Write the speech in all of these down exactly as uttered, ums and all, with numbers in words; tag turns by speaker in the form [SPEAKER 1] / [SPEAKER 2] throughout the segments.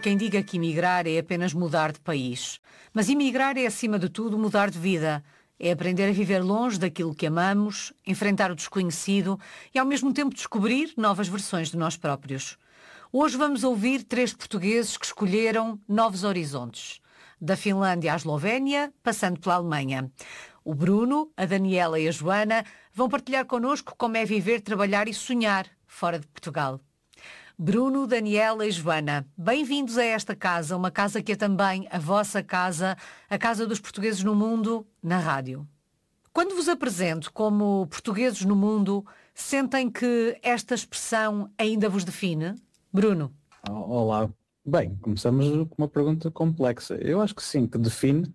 [SPEAKER 1] quem diga que emigrar é apenas mudar de país. Mas emigrar é, acima de tudo, mudar de vida. É aprender a viver longe daquilo que amamos, enfrentar o desconhecido e, ao mesmo tempo, descobrir novas versões de nós próprios. Hoje vamos ouvir três portugueses que escolheram novos horizontes. Da Finlândia à Eslovénia, passando pela Alemanha. O Bruno, a Daniela e a Joana vão partilhar connosco como é viver, trabalhar e sonhar fora de Portugal. Bruno, Daniela e Joana, bem-vindos a esta casa, uma casa que é também a vossa casa, a casa dos portugueses no mundo, na rádio. Quando vos apresento como portugueses no mundo, sentem que esta expressão ainda vos define? Bruno.
[SPEAKER 2] Olá. Bem, começamos com uma pergunta complexa. Eu acho que sim, que define,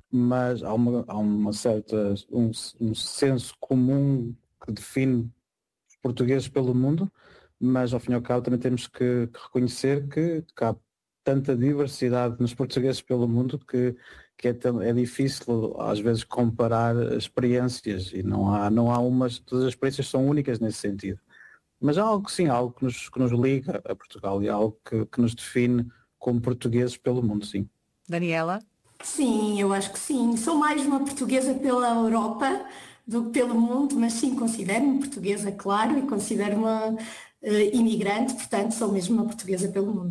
[SPEAKER 2] mas há uma, há uma certa, um, um senso comum que define os portugueses pelo mundo, mas ao fim e ao cabo também temos que, que reconhecer que, que há tanta diversidade nos portugueses pelo mundo que, que é, é difícil às vezes comparar experiências e não há, não há umas, todas as experiências são únicas nesse sentido. Mas há algo sim, há algo que nos, que nos liga a Portugal e há algo que, que nos define como portugueses pelo mundo, sim.
[SPEAKER 1] Daniela?
[SPEAKER 3] Sim, eu acho que sim. Sou mais uma portuguesa pela Europa do que pelo mundo, mas sim, considero-me portuguesa, claro, e considero-me Uh, imigrante, portanto sou mesmo uma portuguesa pelo mundo.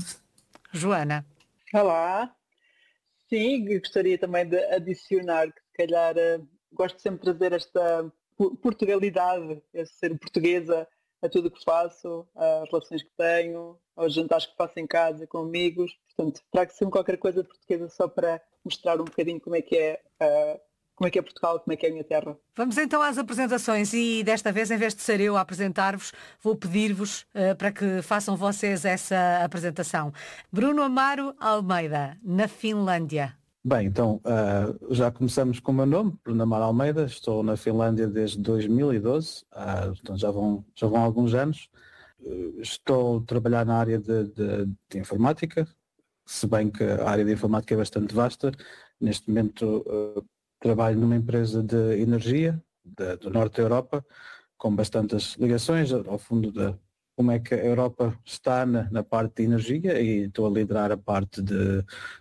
[SPEAKER 1] Joana.
[SPEAKER 4] Olá. Sim, gostaria também de adicionar que se calhar uh, gosto sempre de trazer esta Portugalidade, esse ser portuguesa a tudo o que faço, às relações que tenho, aos jantares que faço em casa com amigos. Portanto, trago sempre qualquer coisa portuguesa só para mostrar um bocadinho como é que é uh, como é que é Portugal, como é que é a minha terra.
[SPEAKER 1] Vamos então às apresentações e desta vez, em vez de ser eu a apresentar-vos, vou pedir-vos uh, para que façam vocês essa apresentação. Bruno Amaro Almeida, na Finlândia.
[SPEAKER 2] Bem, então uh, já começamos com o meu nome, Bruno Amaro Almeida, estou na Finlândia desde dois mil e doze, uh, então já vão, já vão alguns anos. Uh, estou a trabalhar na área de, de, de informática, se bem que a área de informática é bastante vasta. Neste momento uh, trabalho numa empresa de energia de, do norte da Europa, com bastantes ligações, ao fundo de como é que a Europa está na, na parte de energia, e estou a liderar a parte de,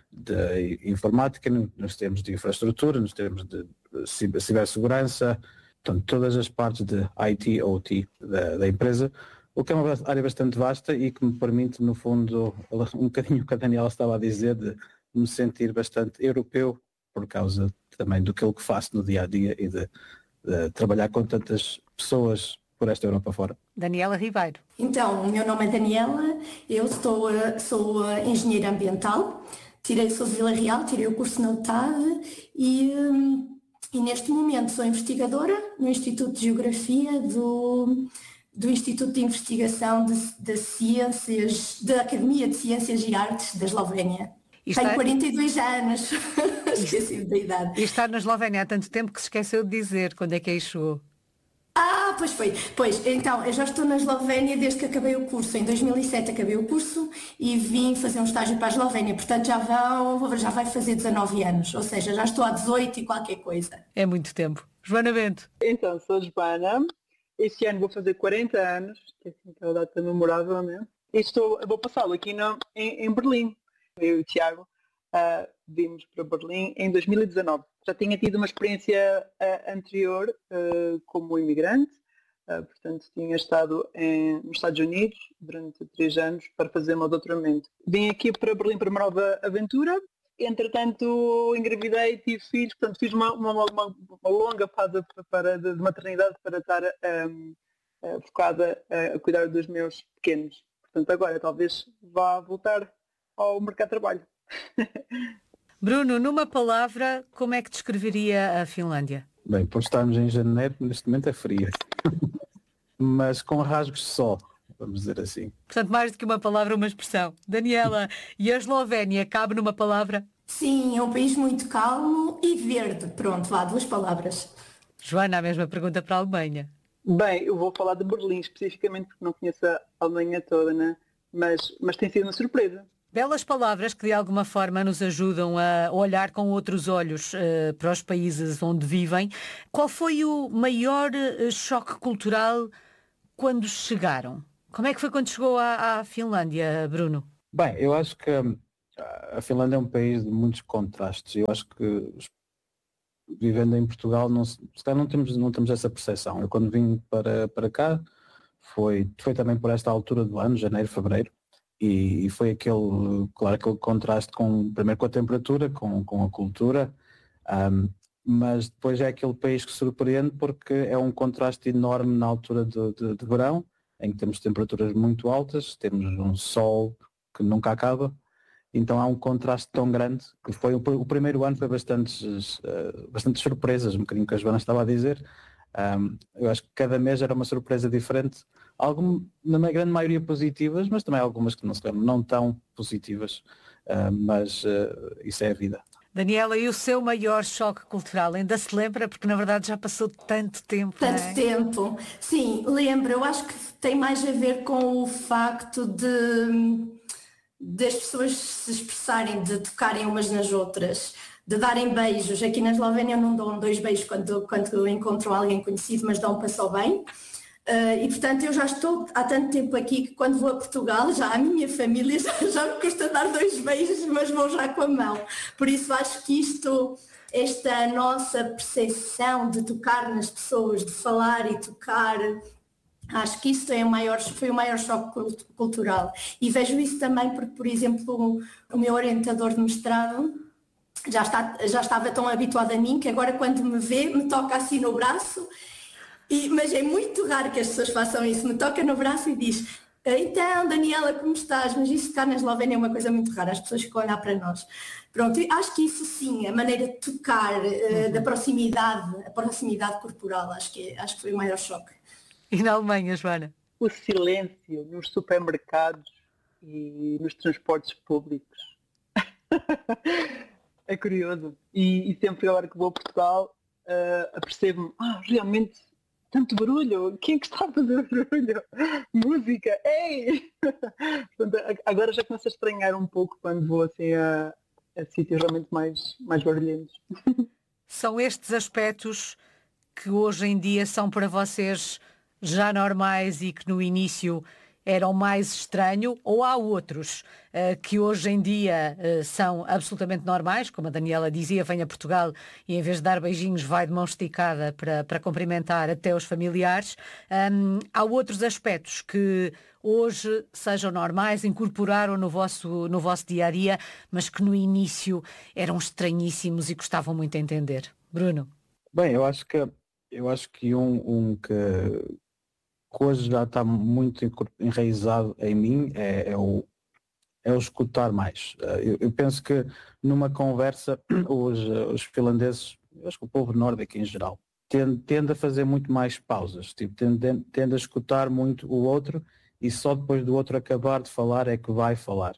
[SPEAKER 2] de informática, nos termos de infraestrutura, nos termos de cibersegurança, portanto, todas as partes de I T, O T da, da empresa, o que é uma área bastante vasta e que me permite, no fundo, um bocadinho o que a Daniela estava a dizer, de me sentir bastante europeu, por causa também do que faço no dia a dia e de, de trabalhar com tantas pessoas por esta Europa fora.
[SPEAKER 1] Daniela Ribeiro.
[SPEAKER 3] Então, o meu nome é Daniela, eu estou, sou engenheira ambiental, tirei, sou de Vila Real, tirei o curso na U T A D e, e neste momento sou investigadora no Instituto de Geografia do, do Instituto de Investigação de, de Ciências, da Academia de Ciências e Artes da Eslovénia. Está... Tenho quarenta e dois anos, esqueci da idade.
[SPEAKER 1] E está na Eslovénia há tanto tempo que se esqueceu de dizer quando é que aí chegou.
[SPEAKER 3] Ah, pois foi. Pois, então, eu já estou na Eslovénia desde que acabei o curso. Em dois mil e sete acabei o curso e vim fazer um estágio para a Eslovénia. Portanto, já, vão, já vai fazer dezanove anos. Ou seja, já estou há dezoito e qualquer coisa.
[SPEAKER 1] É muito tempo. Joana Bento.
[SPEAKER 4] Então, sou Joana. Este ano vou fazer quarenta anos, que é assim aquela data memorável, né? E estou, vou passá-lo aqui no, em, em Berlim. Eu e o Tiago uh, vimos para Berlim em dois mil e dezanove. Já tinha tido uma experiência uh, anterior uh, como imigrante, uh, portanto tinha estado em, nos Estados Unidos durante três anos para fazer o meu doutoramento. Vim aqui para Berlim para uma nova aventura, entretanto engravidei, tive filhos, portanto fiz uma, uma, uma, uma longa fase para, de maternidade para estar um, uh, focada uh, a cuidar dos meus pequenos. Portanto agora talvez vá voltar ao mercado de trabalho.
[SPEAKER 1] Bruno, numa palavra, como é que descreveria a Finlândia?
[SPEAKER 2] Bem, por estarmos em janeiro, neste momento é fria. Mas com rasgos de sol, vamos dizer assim.
[SPEAKER 1] Portanto, mais do que uma palavra, uma expressão. Daniela, e a Eslovénia cabe numa palavra?
[SPEAKER 3] Sim, é um país muito calmo e verde. Pronto, vá, duas palavras.
[SPEAKER 1] Joana, a mesma pergunta para a Alemanha.
[SPEAKER 4] Bem, eu vou falar de Berlim especificamente porque não conheço a Alemanha toda, né? mas, mas tem sido uma surpresa.
[SPEAKER 1] Belas palavras que de alguma forma nos ajudam a olhar com outros olhos uh, para os países onde vivem. Qual foi o maior uh, choque cultural quando chegaram? Como é que foi quando chegou à, à Finlândia, Bruno?
[SPEAKER 2] Bem, eu acho que a Finlândia é um país de muitos contrastes. Eu acho que vivendo em Portugal não, se calhar não temos, não temos essa percepção. Eu quando vim para, para cá foi, foi também por esta altura do ano, janeiro, fevereiro, e, e foi aquele, claro, aquele contraste com, primeiro com a temperatura, com, com a cultura, um, mas depois é aquele país que surpreende porque é um contraste enorme na altura de, de, de verão, em que temos temperaturas muito altas, temos um sol que nunca acaba. Então há um contraste tão grande que foi o, o primeiro ano foi bastantes, uh, bastantes surpresas, um bocadinho que a Joana estava a dizer. Um, eu acho que cada mês era uma surpresa diferente, algum, na grande maioria positivas, mas também algumas que não se lembram, não tão positivas, uh, mas uh, isso é a vida.
[SPEAKER 1] Daniela, e o seu maior choque cultural? Ainda se lembra? Porque na verdade já passou tanto tempo.
[SPEAKER 3] Tanto
[SPEAKER 1] não é?
[SPEAKER 3] tempo. Sim, lembro. Eu acho que tem mais a ver com o facto de das pessoas se expressarem, de tocarem umas nas outras, de darem beijos. Aqui na Eslovénia não dão dois beijos quando, quando encontram alguém conhecido, mas dão passou bem. Uh, e portanto eu já estou há tanto tempo aqui que quando vou a Portugal, já a minha família já, já me custa dar dois beijos, mas vou já com a mão. Por isso acho que isto, esta nossa percepção de tocar nas pessoas, de falar e tocar, acho que isso é o maior, foi o maior choque cultural. E vejo isso também porque, por exemplo, o meu orientador de mestrado já, está, já estava tão habituado a mim que agora quando me vê, me toca assim no braço, e, mas é muito raro que as pessoas façam isso, me toca no braço e diz: então, Daniela, como estás? Mas isso cá na Eslovénia é uma coisa muito rara, as pessoas ficam a olhar para nós. Pronto, acho que isso sim, a maneira de tocar, uh, da proximidade, a proximidade corporal, acho que, acho que foi o maior choque.
[SPEAKER 1] E na Alemanha, Joana?
[SPEAKER 4] O silêncio nos supermercados e nos transportes públicos. É curioso. E, e sempre agora que vou a Portugal, uh, apercebo-me, ah, realmente, tanto barulho, quem é que está a fazer barulho? Música, ei! Portanto, agora já começo a estranhar um pouco quando vou assim a, a sítios realmente mais, mais barulhentos.
[SPEAKER 1] São estes aspectos que hoje em dia são para vocês já normais e que no início eram mais estranho, ou há outros uh, que hoje em dia uh, são absolutamente normais, como a Daniela dizia, vem a Portugal e em vez de dar beijinhos vai de mão esticada para, para cumprimentar até os familiares. Um, há outros aspectos que hoje sejam normais, incorporaram no vosso, no vosso dia-a-dia, mas que no início eram estranhíssimos e custavam muito a entender. Bruno?
[SPEAKER 2] Bem, eu acho que, eu acho que um, um que... que hoje já está muito enraizado em mim é, é, o, é o escutar mais. Eu, eu penso que numa conversa os, os finlandeses, eu acho que o povo nórdico em geral, tende, tende a fazer muito mais pausas, tipo, tende, tende a escutar muito o outro e só depois do outro acabar de falar é que vai falar.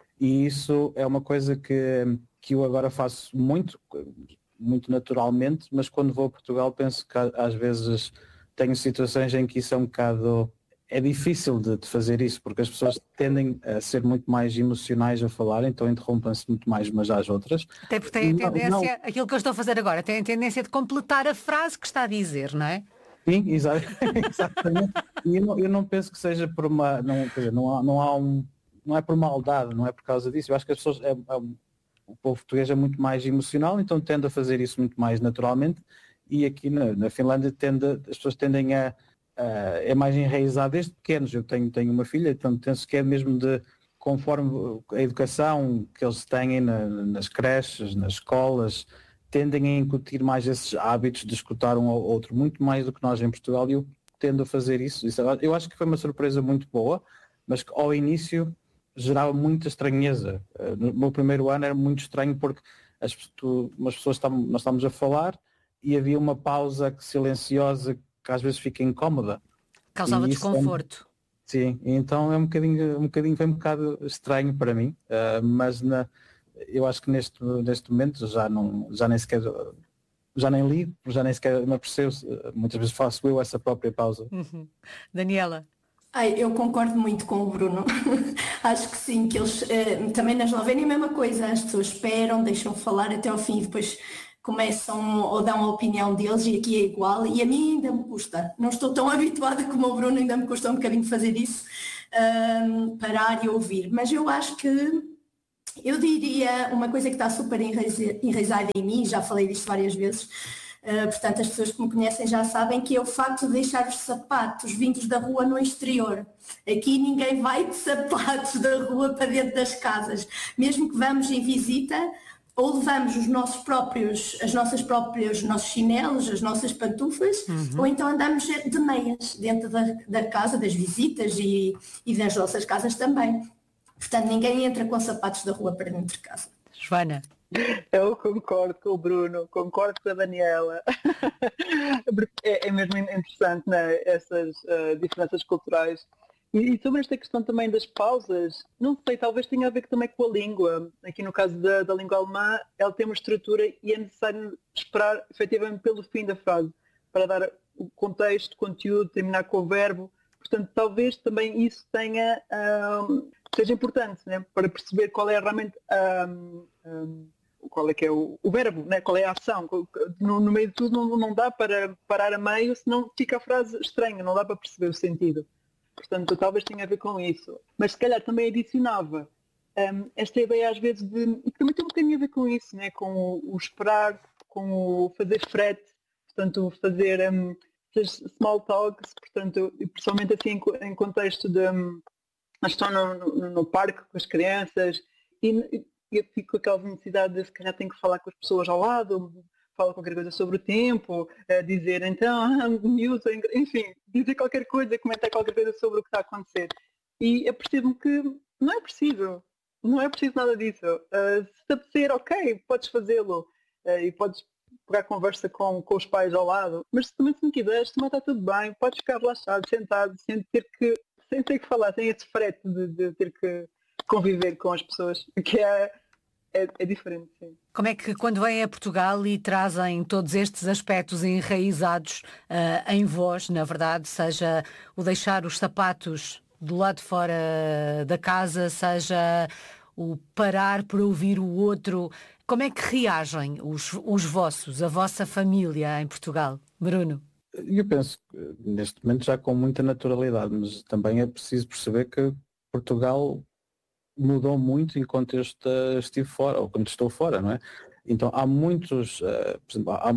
[SPEAKER 2] E isso é uma coisa que, que eu agora faço muito, muito naturalmente, mas quando vou a Portugal penso que às vezes tenho situações em que isso é um bocado... É difícil de, de fazer isso, porque as pessoas tendem a ser muito mais emocionais a falar, então interrompem-se muito mais umas às outras.
[SPEAKER 1] Até porque tem a tendência, não, não...
[SPEAKER 2] aquilo
[SPEAKER 1] que eu estou a fazer agora, tem a tendência de completar a frase que está a dizer, não é?
[SPEAKER 2] Sim, exatamente. E eu não, eu não penso que seja por uma... Não, quer dizer, não, há, não, há um, não é por maldade, não é por causa disso. Eu acho que as pessoas... É, é, o povo português é muito mais emocional, então tende a fazer isso muito mais naturalmente. E aqui na, na Finlândia tende, as pessoas tendem a, a é mais enraizado desde pequenos. Eu tenho, tenho uma filha, então penso que é mesmo de conforme a educação que eles têm na, nas creches, nas escolas, tendem a incutir mais esses hábitos de escutar um ao outro, muito mais do que nós em Portugal, e eu tendo a fazer isso. isso eu acho que foi uma surpresa muito boa, mas que ao início gerava muita estranheza. No meu primeiro ano era muito estranho porque as, tu, umas pessoas estavam, nós estávamos a falar e havia uma pausa silenciosa que às vezes fica incómoda.
[SPEAKER 1] Causava desconforto.
[SPEAKER 2] É, sim, então é um bocadinho, um bocadinho, foi um bocado estranho para mim, uh, mas na, eu acho que neste, neste momento já, não, já nem sequer, já nem ligo, já nem sequer me apercebo, muitas vezes faço eu essa própria pausa.
[SPEAKER 1] Uhum. Daniela?
[SPEAKER 3] Ai, eu concordo muito com o Bruno. Acho que sim, que eles, eh, também na Eslovénia é a mesma coisa, as pessoas esperam, deixam falar até ao fim e depois começam ou dão a opinião deles, e aqui é igual, e a mim ainda me custa. Não estou tão habituada como o Bruno, ainda me custa um bocadinho fazer isso, um, parar e ouvir. Mas eu acho que Eu diria uma coisa que está super enraize- enraizada em mim, já falei disto várias vezes, uh, portanto as pessoas que me conhecem já sabem, que é o facto de deixar os sapatos vindos da rua no exterior. Aqui ninguém vai de sapatos da rua para dentro das casas, mesmo que vamos em visita, ou levamos os nossos próprios, as nossas próprias, os nossos chinelos, as nossas pantufas, uhum. ou então andamos de meias dentro da, da casa, das visitas e, e das nossas casas também. Portanto, ninguém entra com sapatos da rua para dentro de casa.
[SPEAKER 1] Joana?
[SPEAKER 4] Eu concordo com o Bruno, concordo com a Daniela. É, é mesmo interessante, né? Essas uh, diferenças culturais. E, e sobre esta questão também das pausas, não sei, talvez tenha a ver também com a língua. Aqui no caso da, da língua alemã, ela tem uma estrutura e é necessário esperar efetivamente pelo fim da frase, para dar o contexto, o conteúdo, terminar com o verbo. Portanto, talvez também isso tenha... Um, seja importante, né, para perceber qual é realmente um, um, qual é que é o, o verbo, né, qual é a ação. No, no meio de tudo não, não dá para parar a meio, senão fica a frase estranha, não dá para perceber o sentido. Portanto, talvez tenha a ver com isso. Mas se calhar também adicionava um, esta ideia às vezes de... E também tem um bocadinho a ver com isso, né, com o, o esperar, com o fazer frete, portanto, fazer um, small talks, portanto, e principalmente assim em, em contexto de... Um, estão no, no, no parque com as crianças e, e eu fico com aquela necessidade de se calhar tenho que falar com as pessoas ao lado, falar qualquer coisa sobre o tempo, uh, dizer então, ah, news, enfim, dizer qualquer coisa, comentar qualquer coisa sobre o que está a acontecer. E eu percebo que não é preciso, não é preciso nada disso. Uh, se te apetecer, ok, podes fazê-lo uh, e podes pegar conversa com, com os pais ao lado, mas se também se não quiseres, também está tudo bem, podes ficar relaxado, sentado, sem ter que sem ter que falar, sem esse frete de, de ter que conviver com as pessoas, que é, é, é diferente, sim.
[SPEAKER 1] Como é que quando vêm a Portugal e trazem todos estes aspectos enraizados uh, em vós, na verdade, seja o deixar os sapatos do lado de fora da casa, seja o parar por ouvir o outro, como é que reagem os, os vossos, a vossa família em Portugal? Bruno?
[SPEAKER 2] Eu penso que neste momento já com muita naturalidade, mas também é preciso perceber que Portugal mudou muito enquanto eu estive fora, ou quando estou fora, não é? Então há muitos, uh, por exemplo, há,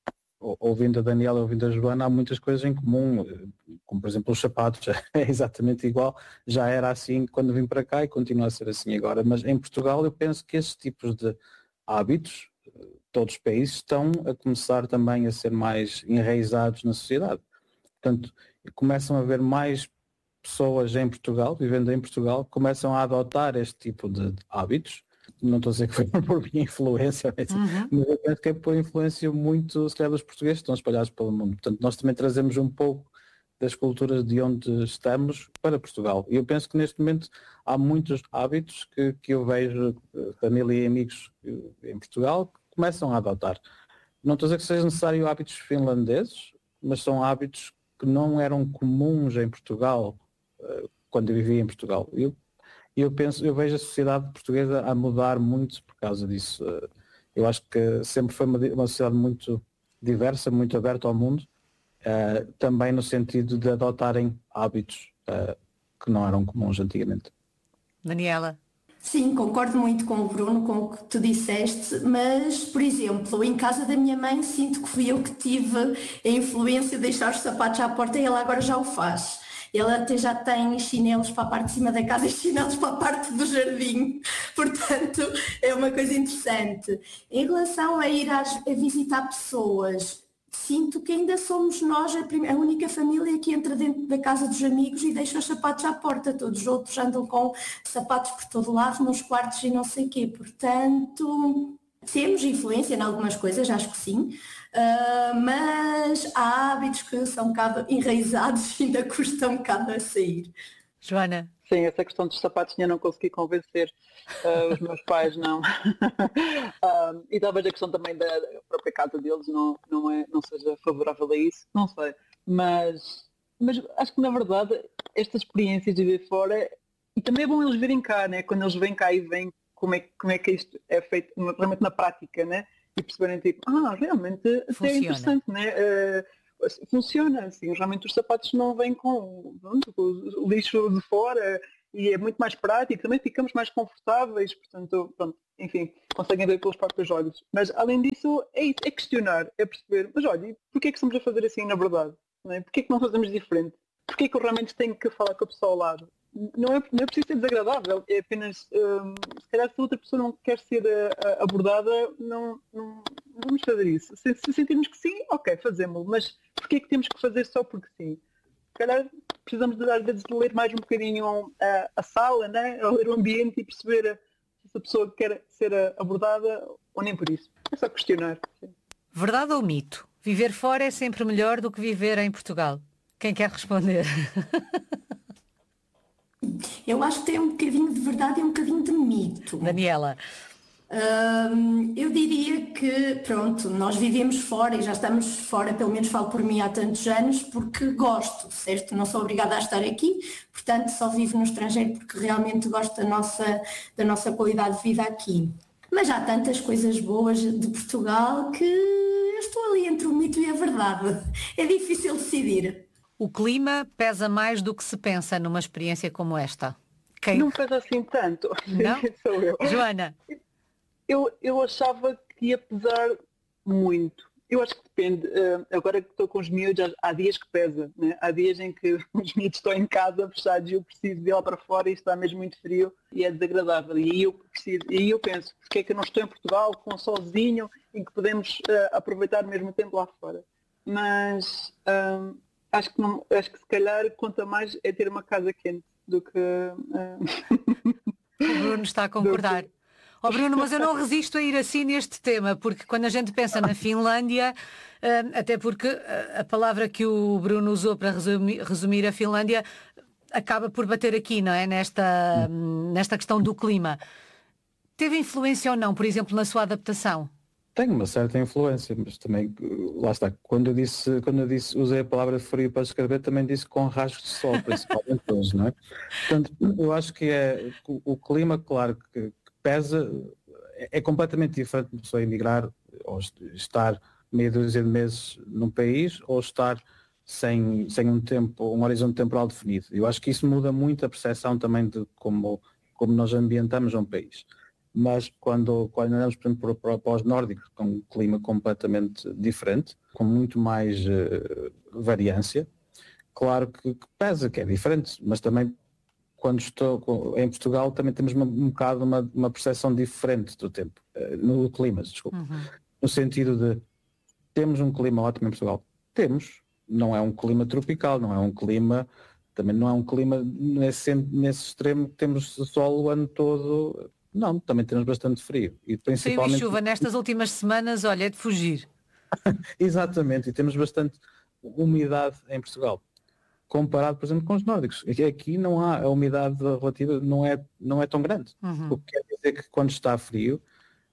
[SPEAKER 2] ouvindo a Daniela, ouvindo a Joana, há muitas coisas em comum, como por exemplo os sapatos, é exatamente igual, já era assim quando vim para cá e continua a ser assim agora, mas em Portugal eu penso que esses tipos de hábitos, todos os países estão a começar também a ser mais enraizados na sociedade. Portanto, começam a haver mais pessoas em Portugal, vivendo em Portugal, começam a adotar este tipo de hábitos. Não estou a dizer que foi por minha influência, mas, uhum. mas eu penso que é por influência muito, se calhar, dos portugueses que estão espalhados pelo mundo. Portanto, nós também trazemos um pouco das culturas de onde estamos para Portugal. E eu penso que neste momento há muitos hábitos que, que eu vejo, família e amigos em Portugal, começam a adotar. Não estou a dizer que seja necessário hábitos finlandeses, mas são hábitos que não eram comuns em Portugal, quando eu vivia em Portugal. Eu, eu penso, eu vejo a sociedade portuguesa a mudar muito por causa disso. Eu acho que sempre foi uma, uma sociedade muito diversa, muito aberta ao mundo, também no sentido de adotarem hábitos que não eram comuns antigamente.
[SPEAKER 1] Daniela?
[SPEAKER 3] Sim, concordo muito com o Bruno, com o que tu disseste, mas, por exemplo, em casa da minha mãe sinto que fui eu que tive a influência de deixar os sapatos à porta e ela agora já o faz. Ela até já tem chinelos para a parte de cima da casa e chinelos para a parte do jardim, portanto é uma coisa interessante. Em relação a ir às, a visitar pessoas, sinto que ainda somos nós a, prim- a única família que entra dentro da casa dos amigos e deixa os sapatos à porta. Todos os outros andam com sapatos por todo lado, nos quartos e não sei o quê. Portanto, temos influência em algumas coisas, acho que sim, uh, mas há hábitos que são um bocado enraizados e ainda custam um bocado a sair.
[SPEAKER 1] Joana?
[SPEAKER 4] Sim, essa questão dos sapatos ainda não consegui convencer uh, os meus pais, não. uh, e talvez a questão também da própria casa deles não, não, é, não seja favorável a isso, não sei. Mas, mas acho que na verdade estas experiências de ver fora, e também é bom eles virem cá, né? Quando eles vêm cá e veem como é, como é que isto é feito realmente na prática, né? E perceberem tipo, ah, realmente até é interessante, né? Uh, funciona, assim, realmente os sapatos não vêm com, pronto, com o lixo de fora e é muito mais prático, também ficamos mais confortáveis, portanto, pronto, enfim, conseguem ver pelos próprios olhos. Mas além disso, é isso, é questionar, é perceber, mas olha, porquê é que estamos a fazer assim na verdade? Não é? Porquê é que não fazemos diferente? Porquê é que eu realmente tenho que falar com a pessoa ao lado? Não é, não é preciso ser desagradável, é apenas, hum, se calhar se a outra pessoa não quer ser uh, abordada, não, não, não vamos fazer isso. Se, se sentirmos que sim, ok, fazemos-lo, mas porquê é que temos que fazer só porque sim? Se calhar precisamos de, às vezes de ler mais um bocadinho a, a sala, né? A ler o ambiente e perceber se a pessoa quer ser abordada ou nem por isso. É só questionar. Sim.
[SPEAKER 1] Verdade ou mito? Viver fora é sempre melhor do que viver em Portugal? Quem quer responder?
[SPEAKER 3] Eu acho que tem um bocadinho de verdade e um bocadinho de mito.
[SPEAKER 1] Daniela.
[SPEAKER 3] Hum, eu diria que, pronto, nós vivemos fora e já estamos fora, pelo menos falo por mim há tantos anos, porque gosto, certo? Não sou obrigada a estar aqui, portanto só vivo no estrangeiro porque realmente gosto da nossa, da nossa qualidade de vida aqui. Mas há tantas coisas boas de Portugal que eu estou ali entre o mito e a verdade. É difícil decidir.
[SPEAKER 1] O clima pesa mais do que se pensa numa experiência como esta. Quem...
[SPEAKER 4] Não pesa assim tanto.
[SPEAKER 1] Não?
[SPEAKER 4] Sou eu.
[SPEAKER 1] Joana?
[SPEAKER 4] Eu, eu achava que ia pesar muito. Eu acho que depende. Uh, agora que estou com os miúdos, há dias que pesa. Né? Há dias em que os miúdos estão em casa fechados e eu preciso de ir lá para fora e está mesmo muito frio e é desagradável. E aí eu, preciso, e aí eu penso, porque é que eu não estou em Portugal com um solzinho em que podemos uh, aproveitar o mesmo tempo lá fora. Mas... Um, Acho que, não, acho que se calhar conta mais é ter uma casa quente do que... Uh...
[SPEAKER 1] O Bruno está a concordar. Ó oh, Bruno, mas eu não resisto a ir assim neste tema, porque quando a gente pensa na Finlândia, uh, até porque a palavra que o Bruno usou para resumir, resumir a Finlândia acaba por bater aqui, não é? Nesta, nesta questão do clima. Teve influência ou não, por exemplo, na sua adaptação?
[SPEAKER 2] Tem uma certa influência, mas também, lá está, quando eu disse, quando eu disse, usei a palavra frio para escrever, também disse com raios de sol, principalmente hoje, não é? Portanto, eu acho que é, o, o clima, claro, que, que pesa, é, é completamente diferente de uma pessoa emigrar, ou estar meia dúzia de meses num país, ou estar sem, sem um tempo, um horizonte temporal definido. Eu acho que isso muda muito a percepção também de como, como nós ambientamos um país. Mas quando, quando andamos, por exemplo, para, para os nórdicos, com um clima completamente diferente, com muito mais uh, variância, claro que, que pesa, que é diferente, mas também quando estou em Portugal também temos uma, um bocado uma, uma percepção diferente do tempo, uh, no clima, desculpa. Uhum. No sentido de, temos um clima ótimo em Portugal? Temos, não é um clima tropical, não é um clima, também não é um clima nesse, nesse extremo que temos sol o ano todo. Não, também temos bastante frio. E principalmente...
[SPEAKER 1] Frio e chuva nestas últimas semanas, olha, é de fugir.
[SPEAKER 2] Exatamente, e temos bastante umidade em Portugal, comparado, por exemplo, com os nórdicos. Aqui não há, a umidade relativa não é, não é tão grande. Uhum. O que quer dizer que quando está frio,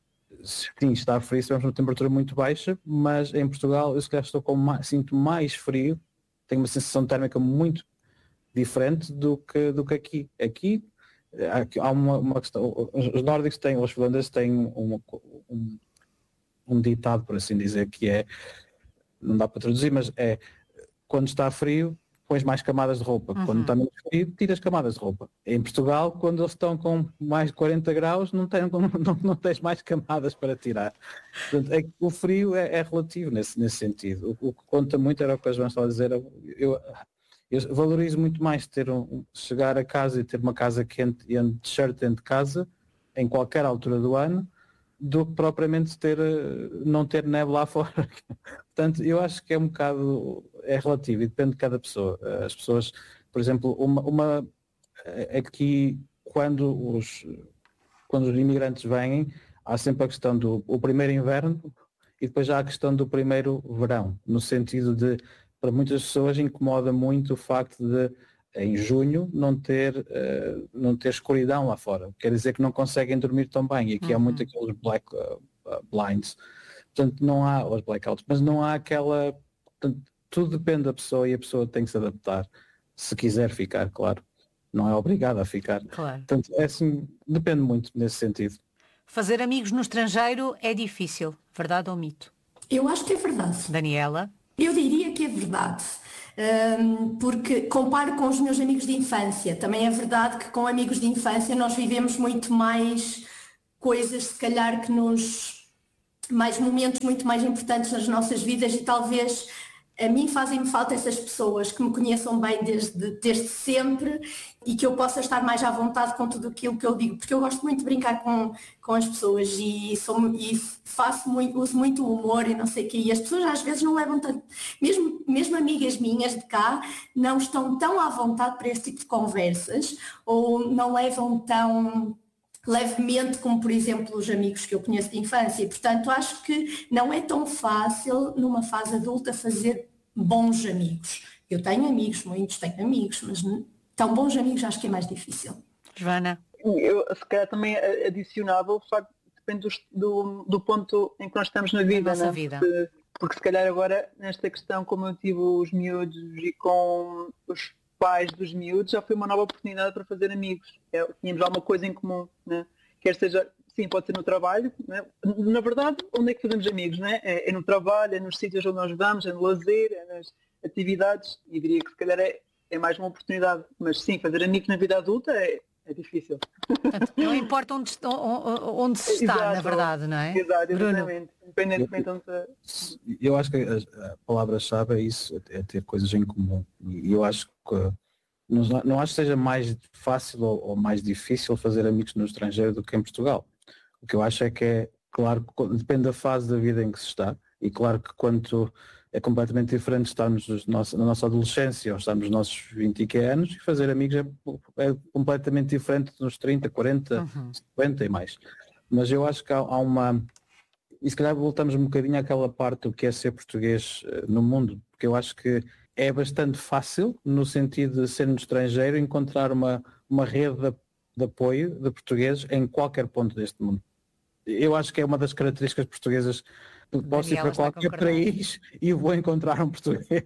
[SPEAKER 2] sim, está frio, estamos numa temperatura muito baixa, mas em Portugal eu se calhar estou com mais, sinto mais frio, tenho uma sensação térmica muito diferente do que, do que aqui. Aqui há uma, uma questão, os nórdicos têm, os finlandeses têm um, um, um ditado, por assim dizer, que é, não dá para traduzir, mas é, quando está frio, pões mais camadas de roupa, uhum. Quando está menos frio, tiras camadas de roupa. Em Portugal, quando eles estão com mais de quarenta graus, não, tem, não, não tens mais camadas para tirar. Portanto, é, o frio é, é relativo nesse, nesse sentido. O, o que conta muito era o que a Joana estava a dizer, eu, Eu valorizo muito mais ter um, chegar a casa e ter uma casa quente e um t-shirt dentro de casa, em qualquer altura do ano, do que propriamente ter, não ter neve lá fora. Portanto, eu acho que é um bocado, é relativo e depende de cada pessoa. As pessoas, por exemplo, uma, uma aqui, quando os, quando os imigrantes vêm, há sempre a questão do o primeiro inverno e depois já há a questão do primeiro verão, no sentido de, para muitas pessoas incomoda muito o facto de em junho não ter, uh, não ter escuridão lá fora. Quer dizer que não conseguem dormir tão bem. E aqui uhum. há muito aqueles black uh, uh, blinds. Portanto, não há os blackouts, mas não há aquela... Portanto, tudo depende da pessoa e a pessoa tem que se adaptar. Se quiser ficar, claro. Não é obrigada a ficar.
[SPEAKER 1] Claro.
[SPEAKER 2] Portanto, é assim, depende muito nesse sentido.
[SPEAKER 1] Fazer amigos no estrangeiro é difícil. Verdade ou mito?
[SPEAKER 3] Eu acho que é verdade.
[SPEAKER 1] Daniela?
[SPEAKER 3] Eu diria que é verdade. um, porque comparo com os meus amigos de infância. Também é verdade que com amigos de infância nós vivemos muito mais coisas, se calhar, que nos... mais momentos muito mais importantes nas nossas vidas, e talvez a mim fazem-me falta essas pessoas que me conheçam bem desde, desde sempre e que eu possa estar mais à vontade com tudo aquilo que eu digo, porque eu gosto muito de brincar com, com as pessoas e, sou, e faço muito, uso muito o humor e não sei o quê, e as pessoas às vezes não levam tanto, mesmo, mesmo amigas minhas de cá não estão tão à vontade para esse tipo de conversas, ou não levam tão levemente como, por exemplo, os amigos que eu conheço de infância, e portanto acho que não é tão fácil numa fase adulta fazer bons amigos. Eu tenho amigos, muitos tenho amigos, mas tão bons amigos acho que é mais difícil.
[SPEAKER 1] Joana?
[SPEAKER 4] Eu se calhar também adicionava o facto, depende do, do, do ponto em que nós estamos na vida,
[SPEAKER 1] nossa
[SPEAKER 4] né?
[SPEAKER 1] vida.
[SPEAKER 4] Porque, porque se calhar agora nesta questão, como eu tive os miúdos e com os pais dos miúdos, já foi uma nova oportunidade para fazer amigos. É, tínhamos alguma coisa em comum, né? Quer seja, sim, pode ser no trabalho, né? Na verdade, onde é que fazemos amigos, né? É, é no trabalho, é nos sítios onde nós vamos, é no lazer, é nas atividades, e diria que se calhar é, é mais uma oportunidade. Mas sim, fazer amigos na vida adulta é, é difícil.
[SPEAKER 1] Portanto, não importa onde, onde se está,
[SPEAKER 4] Exato,
[SPEAKER 1] na verdade, não é?
[SPEAKER 4] Exato, exatamente.
[SPEAKER 1] Bruno?
[SPEAKER 4] Independentemente de onde...
[SPEAKER 2] Eu acho que a, a palavra-chave é isso, é ter coisas em comum. E eu acho que não, não acho que seja mais fácil ou, ou mais difícil fazer amigos no estrangeiro do que em Portugal. O que eu acho é que é, claro, depende da fase da vida em que se está, e claro que quanto é completamente diferente estarmos na nossa adolescência ou estarmos nos nossos vinte e que anos, e fazer amigos é, é completamente diferente nos trinta, quarenta, uhum. cinquenta e mais. Mas eu acho que há, há uma... E se calhar voltamos um bocadinho àquela parte do que é ser português no mundo, porque eu acho que é bastante fácil, no sentido de ser no estrangeiro, encontrar uma, uma rede de, de apoio de portugueses em qualquer ponto deste mundo. Eu acho que é uma das características portuguesas. Posso ir para qualquer país e vou encontrar um português.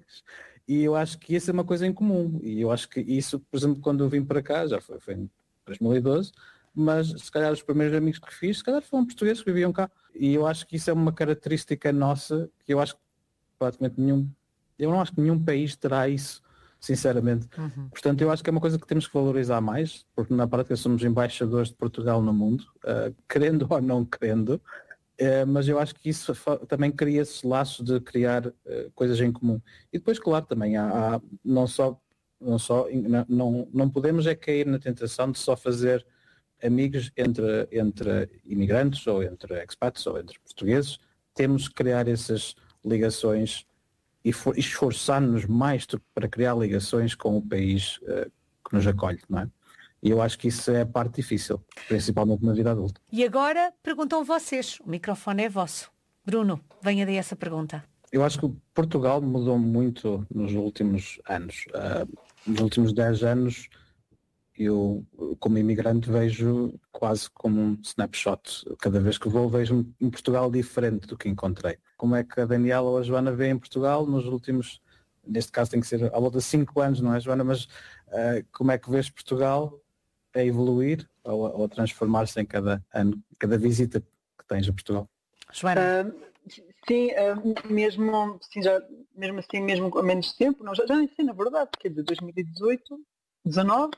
[SPEAKER 2] E eu acho que isso é uma coisa em comum. E eu acho que isso, por exemplo, quando eu vim para cá, já foi, foi em dois mil e doze, mas se calhar os primeiros amigos que fiz, se calhar foram portugueses que viviam cá. E eu acho que isso é uma característica nossa, que eu acho que praticamente nenhum, eu não acho que nenhum país terá isso, sinceramente. Uhum. Portanto, eu acho que é uma coisa que temos que valorizar mais, porque na prática somos embaixadores de Portugal no mundo, uh, querendo ou não querendo, uh, mas eu acho que isso também cria esses laços de criar uh, coisas em comum. E depois, claro, também há, há não só, não, só não, não podemos é cair na tentação de só fazer amigos entre, entre imigrantes ou entre expats ou entre portugueses. Temos que criar essas ligações e esforçar-nos mais para criar ligações com o país uh, que nos acolhe, não é? E eu acho que isso é a parte difícil, principalmente na vida adulta.
[SPEAKER 1] E agora perguntam vocês, o microfone é vosso. Bruno, venha daí essa pergunta.
[SPEAKER 2] Eu acho que Portugal mudou muito nos últimos anos. Uh, nos últimos dez anos, eu, como imigrante, vejo quase como um snapshot. Cada vez que vou, vejo um Portugal diferente do que encontrei. Como é que a Daniela ou a Joana vê em Portugal nos últimos, neste caso tem que ser à volta de cinco anos, não é, Joana? Mas uh, como é que vês Portugal a evoluir ou, ou a transformar-se em cada ano, cada visita que tens a Portugal?
[SPEAKER 1] Joana?
[SPEAKER 4] Uh, sim, uh, mesmo, sim, já, mesmo assim, mesmo há menos tempo, não, já, já nem sei, na verdade, quer dizer, dois mil e dezoito, dezanove.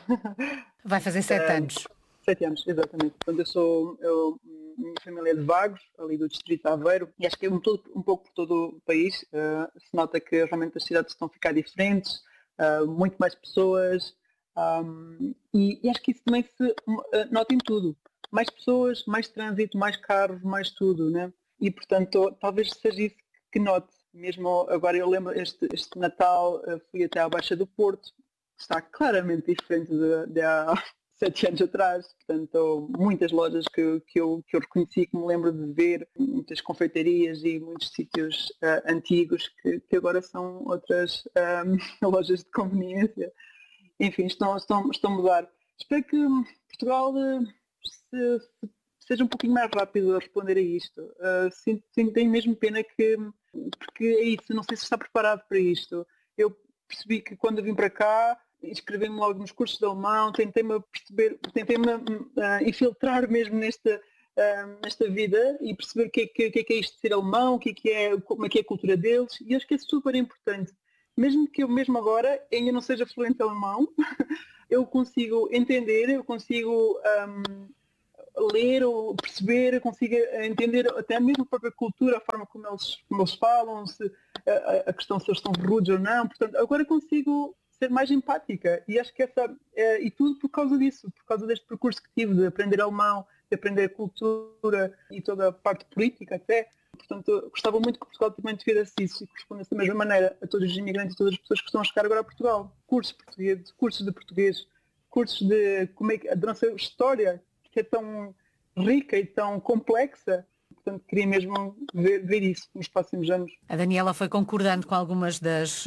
[SPEAKER 1] Vai fazer sete uh, anos.
[SPEAKER 4] Sete anos, exatamente. Portanto, eu sou, eu, minha família é de Vagos, ali do distrito de Aveiro, e acho que é um, todo, um pouco por todo o país. Uh, se nota que realmente as cidades estão a ficar diferentes, uh, muito mais pessoas, um, e, e acho que isso também se uh, nota em tudo. Mais pessoas, mais trânsito, mais carros, mais tudo, né? E portanto, talvez seja isso que note. Mesmo agora eu lembro, este, este Natal uh, fui até à Baixa do Porto, está claramente diferente de, de há sete anos atrás, portanto muitas lojas que, que, eu, que eu reconheci, que me lembro de ver, muitas confeitarias e muitos sítios uh, antigos que, que agora são outras um, lojas de conveniência. Enfim, estão, estão, estão a mudar. Espero que Portugal uh, se, se, seja um pouquinho mais rápido a responder a isto. Uh, sinto, sinto, tenho mesmo pena que, porque é isso, não sei se está preparado para isto. Eu percebi que quando eu vim para cá, inscrevi-me logo nos cursos de alemão, tentei-me perceber, tentei-me uh, infiltrar mesmo nesta, uh, nesta vida e perceber o que, que, que é que é isto de ser alemão, o que é que é, como é que é a cultura deles, e acho que é super importante. mesmo que eu mesmo agora ainda não seja fluente em alemão, eu consigo entender, eu consigo um, ler ou perceber, eu consigo entender até mesmo a própria cultura, a forma como eles, como eles falam, se, a, a questão se eles estão rudes ou não. Portanto, agora consigo ser mais empática e acho que essa é, e tudo por causa disso, por causa deste percurso que tive de aprender alemão, de aprender a cultura e toda a parte política até. Portanto, gostava muito que Portugal também tivesse isso e que respondesse da mesma maneira a todos os imigrantes e todas as pessoas que estão a chegar agora a Portugal. Cursos portugueses, cursos de português, cursos de como é que a nossa história, que é tão rica e tão complexa. Portanto, queria mesmo ver, ver isso nos próximos anos.
[SPEAKER 1] A Daniela foi concordando com algumas das,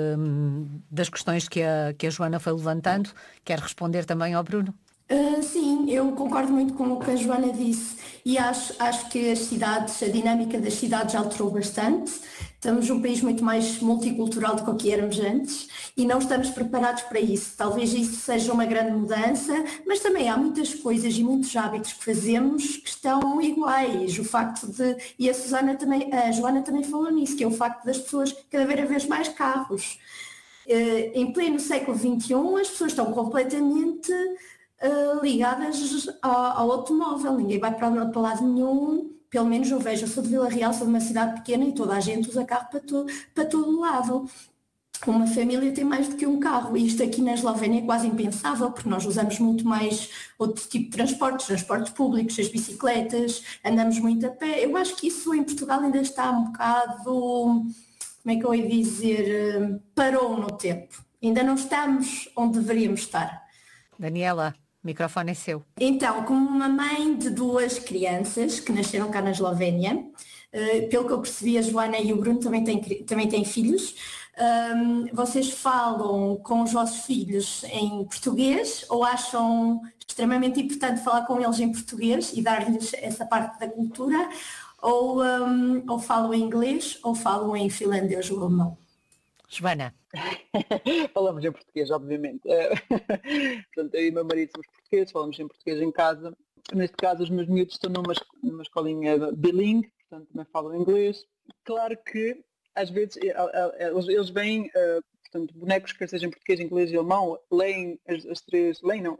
[SPEAKER 1] das questões que a, que a Joana foi levantando. Quer responder também ao Bruno?
[SPEAKER 3] Uh, sim, eu concordo muito com o que a Joana disse e acho, acho que as cidades, a dinâmica das cidades alterou bastante. Estamos num país muito mais multicultural do que o que éramos antes e não estamos preparados para isso. Talvez isso seja uma grande mudança, mas também há muitas coisas e muitos hábitos que fazemos que estão iguais. O facto de, e a Susana também, a Joana também falou nisso, que é o facto das pessoas cada vez mais carros. Uh, em pleno século vinte e um as pessoas estão completamente Uh, ligadas ao, ao automóvel, ninguém vai para, para lado nenhum, pelo menos eu vejo, eu sou de Vila Real, sou de uma cidade pequena e toda a gente usa carro para, to, para todo lado. Uma família tem mais do que um carro e isto aqui na Eslovénia é quase impensável porque nós usamos muito mais outro tipo de transportes, transportes públicos, as bicicletas, andamos muito a pé. Eu acho que isso em Portugal ainda está um bocado, como é que eu ia dizer, parou no tempo. Ainda não estamos onde deveríamos estar.
[SPEAKER 1] Daniela, o microfone é seu.
[SPEAKER 3] Então, como uma mãe de duas crianças que nasceram cá na Eslovénia, uh, pelo que eu percebi, a Joana e o Bruno também têm, também têm filhos. Um, vocês falam com os vossos filhos em português ou acham extremamente importante falar com eles em português e dar-lhes essa parte da cultura? Ou, um, ou falam em inglês ou falam em finlandês ou alemão?
[SPEAKER 1] Joana.
[SPEAKER 4] Falamos em português, obviamente. Portanto, eu e o meu marido somos portugueses, falamos em português em casa. Neste caso, os meus miúdos estão numa, numa escolinha bilingue, portanto, também falam inglês. Claro que, às vezes, eles veem, portanto, bonecos que sejam português, inglês e alemão, leem as, as três, leem não,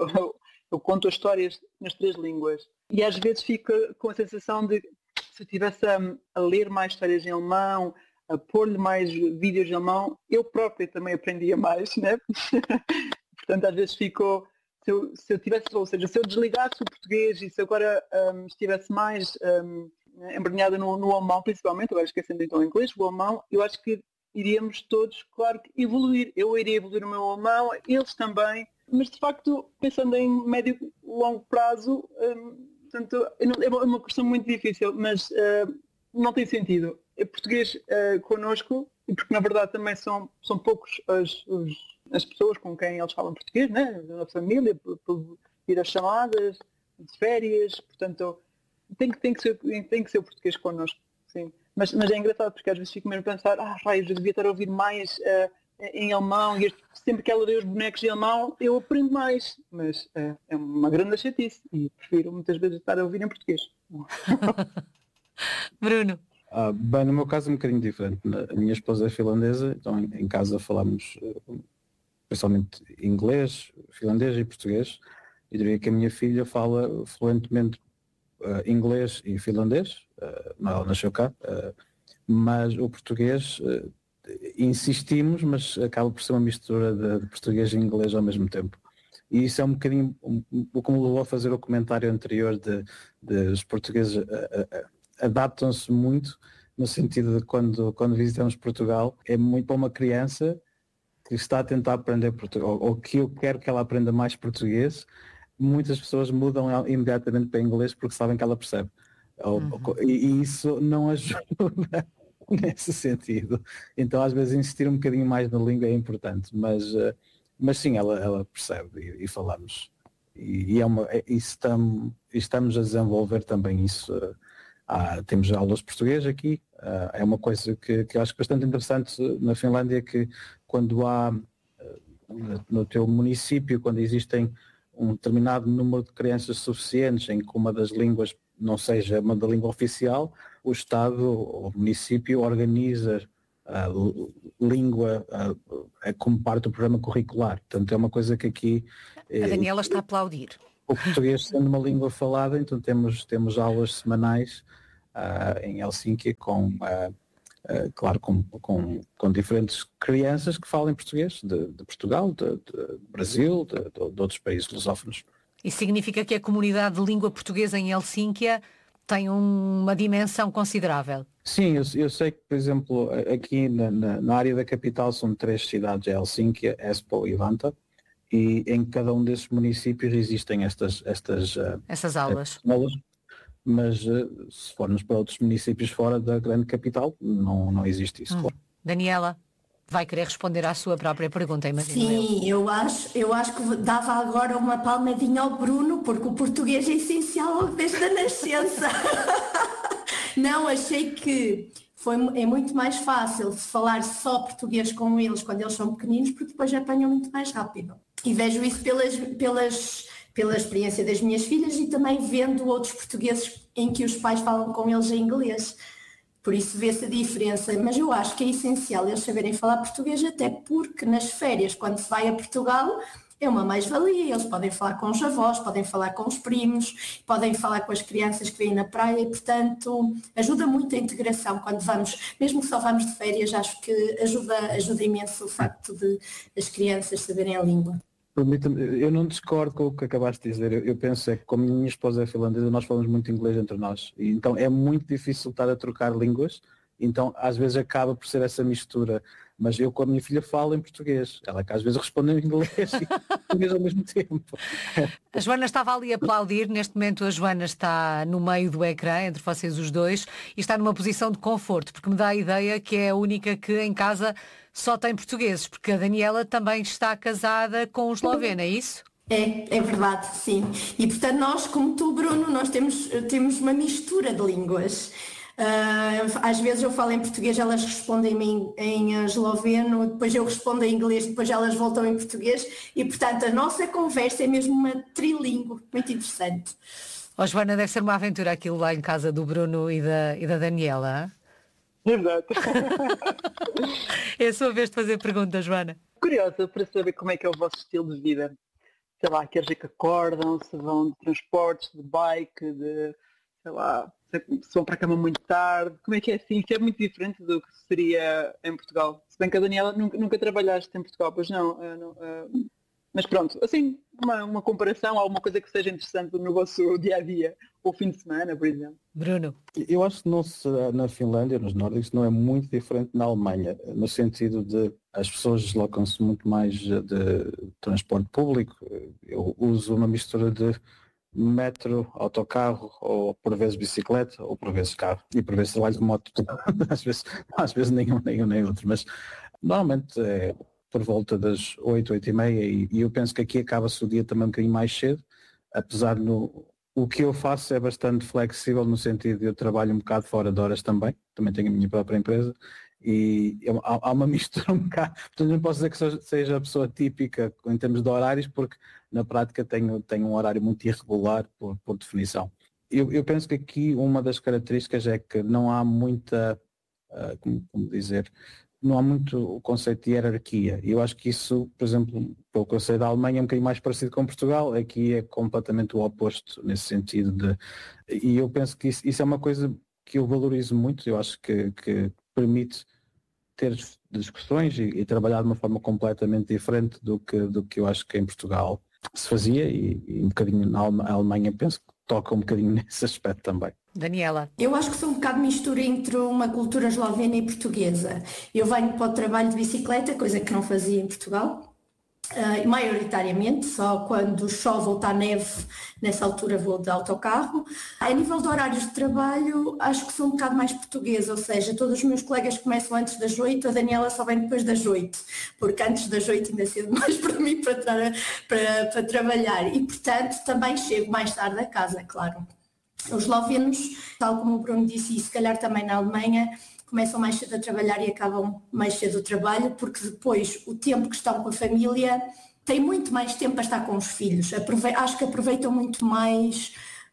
[SPEAKER 4] eu conto as histórias nas três línguas. E às vezes fica com a sensação de, se eu estivesse a, a ler mais histórias em alemão, a pôr-lhe mais vídeos em alemão, eu própria também aprendia mais, né? Portanto, às vezes ficou, se eu, se eu tivesse, ou seja, se eu desligasse o português e se agora um, estivesse mais um, embrenhada no, no alemão, principalmente, agora esquecendo então o inglês, o alemão, eu acho que iríamos todos, claro, que evoluir. Eu iria evoluir o meu alemão, eles também, mas de facto, pensando em médio e longo prazo, um, portanto, é uma questão muito difícil, mas uh, não tem sentido. É português uh, connosco, porque na verdade também são, são poucos as, os, as pessoas com quem eles falam português, né? Na família, por, por ir às chamadas, de férias, portanto tem que, tem que, ser, tem que ser o português connosco, sim. Mas, mas é engraçado porque às vezes fico mesmo a pensar, ah, raios, eu devia estar a ouvir mais uh, em alemão e este, sempre que ela lê os bonecos em alemão eu aprendo mais, mas uh, é uma grande chatice e prefiro muitas vezes estar a ouvir em português.
[SPEAKER 1] Bruno.
[SPEAKER 2] Ah, bem, no meu caso é um bocadinho diferente. A minha esposa é finlandesa, então em, em casa falamos uh, principalmente inglês, finlandês e português. Eu diria que a minha filha fala fluentemente uh, inglês e finlandês, uh, ela nasceu cá, uh, mas o português uh, insistimos, mas acaba por ser uma mistura de, de português e inglês ao mesmo tempo. E isso é um bocadinho um, um, como levou a fazer o comentário anterior de, de os portugueses uh, uh, adaptam-se muito, no sentido de quando, quando visitamos Portugal, é muito para uma criança que está a tentar aprender português, ou, ou que eu quero que ela aprenda mais português, muitas pessoas mudam imediatamente para inglês porque sabem que ela percebe. Uhum. E, e isso não ajuda nesse sentido. Então às vezes insistir um bocadinho mais na língua é importante, mas, mas sim, ela, ela percebe e, e falamos. E, e, é uma, e estamos, estamos a desenvolver também isso. Ah, temos aulas de português aqui, ah, é uma coisa que, que eu acho bastante interessante na Finlândia, que quando há no teu município, quando existem um determinado número de crianças suficientes em que uma das línguas não seja uma da língua oficial, o Estado ou o município organiza a língua uh, é como parte do programa curricular. Portanto, é uma coisa que aqui...
[SPEAKER 1] A Daniela está a aplaudir.
[SPEAKER 2] O português sendo uma língua falada, então temos, temos aulas semanais uh, em Helsínquia com, uh, uh, claro, com, com, com diferentes crianças que falam português, de, de Portugal, de, de Brasil, de, de, de outros países lusófonos.
[SPEAKER 1] Isso significa que a comunidade de língua portuguesa em Helsínquia tem uma dimensão considerável.
[SPEAKER 2] Sim, eu, eu sei que, por exemplo, aqui na, na, na área da capital são três cidades, Helsínquia, Espoo e Vantaa, e em cada um desses municípios existem estas, estas
[SPEAKER 1] essas aulas.
[SPEAKER 2] aulas, mas se formos para outros municípios fora da grande capital, não, não existe isso.
[SPEAKER 1] Hum. Daniela, vai querer responder à sua própria pergunta, imagino.
[SPEAKER 3] Sim, eu. eu acho, eu acho que dava agora uma palmadinha ao Bruno, porque o português é essencial desde a nascença. Não, achei que foi, é muito mais fácil se falar só português com eles quando eles são pequeninos, porque depois apanham muito mais rápido. E vejo isso pelas, pelas, pela experiência das minhas filhas e também vendo outros portugueses em que os pais falam com eles em inglês. Por isso vê-se a diferença, mas eu acho que é essencial eles saberem falar português, até porque nas férias, quando se vai a Portugal, é uma mais-valia, eles podem falar com os avós, podem falar com os primos, podem falar com as crianças que vêm na praia e, portanto, ajuda muito a integração quando vamos, mesmo que só vamos de férias, acho que ajuda, ajuda imenso o facto de as crianças saberem a língua.
[SPEAKER 2] Permita-me, eu não discordo com o que acabaste de dizer, eu, eu penso é que como a minha esposa é finlandesa, nós falamos muito inglês entre nós, e então é muito difícil estar a trocar línguas, então às vezes acaba por ser essa mistura, mas eu com a minha filha falo em português, ela que às vezes responde em inglês e em português ao mesmo tempo.
[SPEAKER 1] A Joana estava ali a aplaudir, neste momento a Joana está no meio do ecrã, entre vocês os dois, e está numa posição de conforto, porque me dá a ideia que é a única que em casa só tem portugueses, porque a Daniela também está casada com um esloveno, é isso?
[SPEAKER 3] É, é verdade, sim. E portanto nós, como tu, Bruno, nós temos, temos uma mistura de línguas. Uh, às vezes eu falo em português, elas respondem-me em, em esloveno, depois eu respondo em inglês, depois elas voltam em português e portanto a nossa conversa é mesmo uma trilingue, muito interessante.
[SPEAKER 1] Oh, Joana, deve ser uma aventura aquilo lá em casa do Bruno e da, e da Daniela.
[SPEAKER 4] Exato.
[SPEAKER 1] É a sua vez de fazer perguntas, Joana.
[SPEAKER 4] Curiosa para saber como é que é o vosso estilo de vida. Sei lá, aqueles que acordam, se vão de transportes, de bike, de, sei lá, se vão para a cama muito tarde. Como é que é assim? Isso é muito diferente do que seria em Portugal. Se bem que a Daniela nunca, nunca trabalhaste em Portugal, pois não. Uh, não uh, mas pronto, assim, uma, uma comparação, alguma coisa que seja interessante no vosso dia-a-dia, ou fim de semana, por exemplo.
[SPEAKER 1] Bruno.
[SPEAKER 2] Eu acho que não se, na Finlândia, nos nórdicos, não é muito diferente na Alemanha, no sentido de as pessoas deslocam-se muito mais de transporte público. Eu uso uma mistura de metro, autocarro, ou por vezes bicicleta, ou por vezes carro, e por vezes trabalho de moto, às vezes, às vezes nenhum, nenhum nem outro, mas normalmente é por volta das oito, oito e meia, e, e eu penso que aqui acaba-se o dia também um bocadinho mais cedo, apesar no o que eu faço é bastante flexível no sentido de eu trabalho um bocado fora de horas também, também tenho a minha própria empresa, e há, há uma mistura um bocado, portanto não posso dizer que seja a pessoa típica em termos de horários, porque na prática tenho, tenho um horário muito irregular por, por definição. Eu, eu penso que aqui uma das características é que não há muita, uh, como, como dizer, não há muito o conceito de hierarquia. E eu acho que isso, por exemplo, pelo que eu sei da Alemanha, é um bocadinho mais parecido com Portugal. Aqui é completamente o oposto, nesse sentido de... E eu penso que isso, isso é uma coisa que eu valorizo muito. Eu acho que, que permite ter discussões e, e trabalhar de uma forma completamente diferente do que, do que eu acho que em Portugal se fazia. E, e um bocadinho na Alemanha penso que toca um bocadinho nesse aspecto também.
[SPEAKER 1] Daniela.
[SPEAKER 3] Eu acho que sou um bocado mistura entre uma cultura eslovena e portuguesa. Eu venho para o trabalho de bicicleta, coisa que não fazia em Portugal, uh, maioritariamente, só quando chove ou está neve, nessa altura vou de autocarro. A nível de horários de trabalho, acho que sou um bocado mais portuguesa, ou seja, todos os meus colegas começam antes das oito, a Daniela só vem depois das oito, porque antes das oito ainda cedo mais para mim para, tra- para, para trabalhar e, portanto, também chego mais tarde a casa, claro. Os eslovenos, tal como o Bruno disse, e se calhar também na Alemanha, começam mais cedo a trabalhar e acabam mais cedo o trabalho, porque depois o tempo que estão com a família têm muito mais tempo para estar com os filhos. Aprove- acho que aproveitam muito mais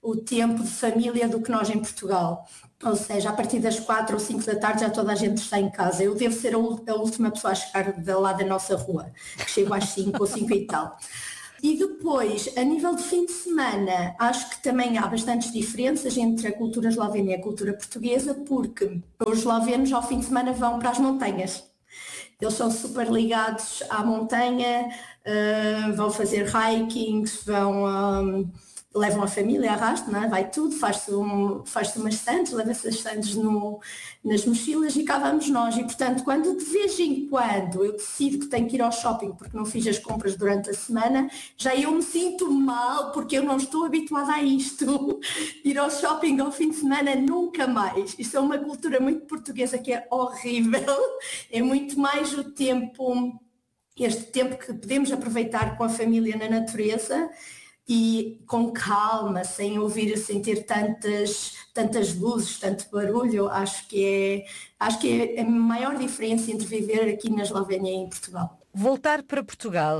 [SPEAKER 3] o tempo de família do que nós em Portugal. Ou seja, a partir das quatro ou cinco da tarde já toda a gente está em casa. Eu devo ser a, a última pessoa a chegar de lá da nossa rua, que chego às cinco ou cinco e tal. E depois, a nível de fim de semana, acho que também há bastantes diferenças entre a cultura eslovena e a cultura portuguesa, porque os eslovenos ao fim de semana vão para as montanhas. Eles são super ligados à montanha, uh, vão fazer hikings, vão, um, levam a família, arrasto, não é? Vai tudo, faz-se um, faz-se umas sandes, leva-se as sandes no, nas mochilas e cá vamos nós. E portanto, quando de vez em quando eu decido que tenho que ir ao shopping porque não fiz as compras durante a semana, já eu me sinto mal porque eu não estou habituada a isto. Ir ao shopping ao fim de semana nunca mais. Isto é uma cultura muito portuguesa que é horrível. É muito mais o tempo, este tempo que podemos aproveitar com a família na natureza, e com calma, sem ouvir, sem ter tantas, tantas luzes, tanto barulho. Acho que é, acho que é a maior diferença entre viver aqui na Eslovénia e em Portugal.
[SPEAKER 1] Voltar para Portugal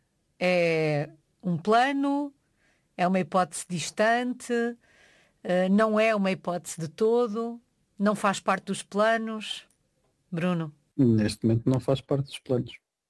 [SPEAKER 1] é um plano, é uma hipótese distante, não é uma hipótese de todo, não faz parte dos planos? Bruno?
[SPEAKER 2] Neste momento não faz parte dos planos.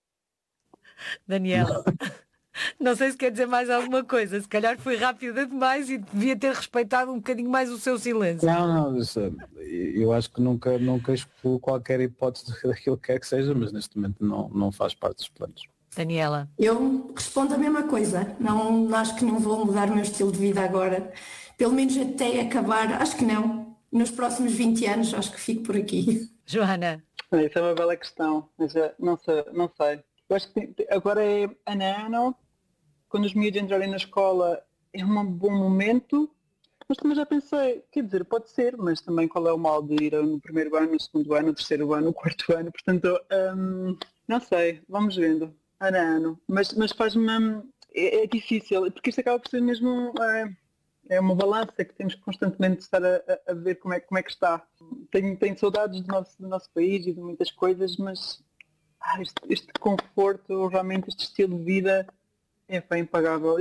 [SPEAKER 1] Daniela? Não sei se quer dizer mais alguma coisa. Se calhar foi rápida demais e devia ter respeitado um bocadinho mais o seu silêncio.
[SPEAKER 2] Não, não, isso, eu acho que nunca, nunca excluo qualquer hipótese daquilo que quer que seja, mas neste momento não, não faz parte dos planos.
[SPEAKER 1] Daniela?
[SPEAKER 3] Eu respondo a mesma coisa. Não, acho que não vou mudar o meu estilo de vida agora. Pelo menos até acabar, acho que não. Nos próximos vinte anos acho que fico por aqui.
[SPEAKER 1] Joana?
[SPEAKER 4] Isso é uma bela questão, mas não sei, não sei. Eu acho que agora é ano ano. Quando os miúdos entrarem na escola é um bom momento, mas também já pensei, quer dizer, pode ser, mas também qual é o mal de ir no primeiro ano, no segundo ano, no terceiro ano, no quarto ano, portanto, hum, não sei, vamos vendo, ano a ano, mas, mas faz-me, é, é difícil, porque isto acaba por ser mesmo, é, é uma balança que temos que constantemente estar a, a ver como é, como é que está. Tenho, tenho saudades do nosso, do nosso país e de muitas coisas, mas ah, este, este conforto, realmente este estilo de vida, é bem impagável.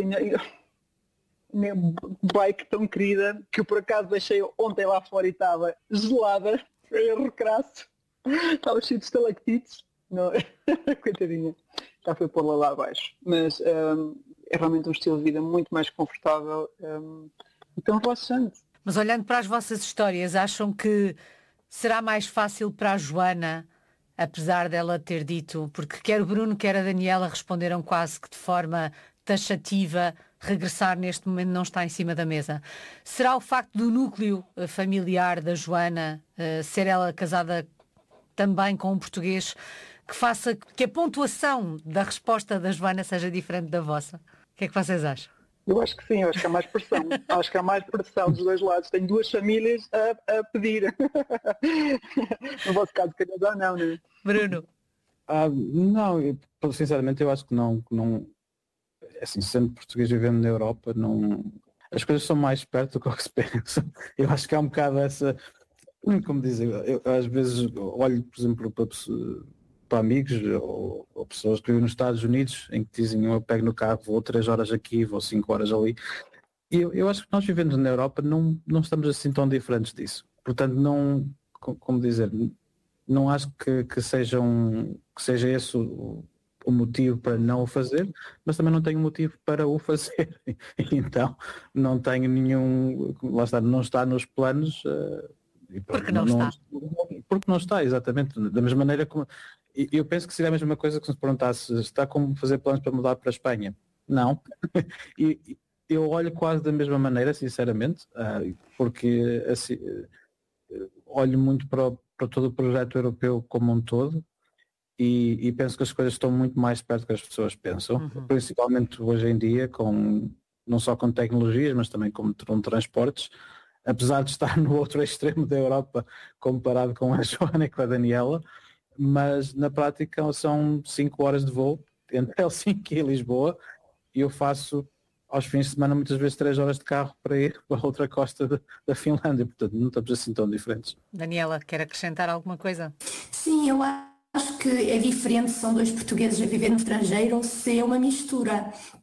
[SPEAKER 4] Minha bike tão querida que eu por acaso deixei ontem lá fora e estava gelada, erro crasso, estava cheio de estalactites. Não, coitadinha, já foi pô-la lá abaixo. Mas um, é realmente um estilo de vida muito mais confortável um, e tão relaxante.
[SPEAKER 1] Mas olhando para as vossas histórias, acham que será mais fácil para a Joana, apesar dela ter dito, porque quer o Bruno, quer a Daniela responderam quase que de forma taxativa, regressar neste momento não está em cima da mesa. Será o facto do núcleo familiar da Joana, uh, ser ela casada também com um português, que faça que a pontuação da resposta da Joana seja diferente da vossa? O que é que vocês acham?
[SPEAKER 4] Eu acho que sim, eu acho que há mais pressão. Acho que há mais pressão dos dois lados. Tenho duas famílias a, a pedir. No vosso caso, calhar já não, não é?
[SPEAKER 1] Bruno?
[SPEAKER 2] Ah, não, eu, sinceramente eu acho que não, que não, assim, sendo português vivendo na Europa, não, as coisas são mais perto do que se pensa. Eu acho que há um bocado essa, como dizer, eu às vezes olho, por exemplo, para, para amigos ou, ou pessoas que vivem nos Estados Unidos, em que dizem eu pego no carro, vou três horas aqui, vou cinco horas ali. E eu, eu acho que nós vivendo na Europa não, não estamos assim tão diferentes disso. Portanto, não, como dizer, não acho que, que, seja, um, que seja esse o, o motivo para não o fazer, mas também não tenho motivo para o fazer. Então, não tenho nenhum, lá está, não está nos planos. Uh, e pronto,
[SPEAKER 1] porque não, não está.
[SPEAKER 2] Porque não está, exatamente. Da mesma maneira como... Eu penso que seria a mesma coisa que se perguntasse, está como fazer planos para mudar para a Espanha? Não. E eu olho quase da mesma maneira, sinceramente, porque assim, olho muito para, para todo o projeto europeu como um todo e, e penso que as coisas estão muito mais perto do que as pessoas pensam, uhum. Principalmente hoje em dia, com, não só com tecnologias, mas também com, com transportes. Apesar de estar no outro extremo da Europa comparado com a Joana e com a Daniela, mas na prática são cinco horas de voo entre Helsinki e Lisboa e eu faço aos fins de semana muitas vezes três horas de carro para ir para a outra costa de, da Finlândia, portanto não estamos assim tão diferentes.
[SPEAKER 1] Daniela, quer acrescentar alguma coisa?
[SPEAKER 3] Sim, eu acho que é diferente se são dois portugueses a viver no estrangeiro ou se é uma mistura.